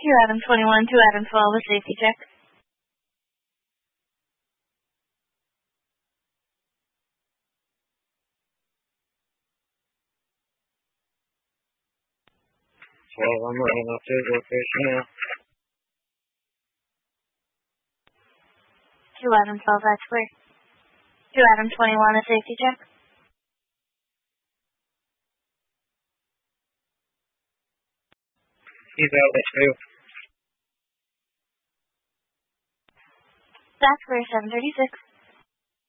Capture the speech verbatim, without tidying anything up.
Two Adam twenty-one, two Adam twelve, a safety check. twelve, I'm running up to his location now. Two Adam twelve, that's clear. Two Adam twenty-one, a safety check. He's out, let's go. That's clear, seven thirty-six.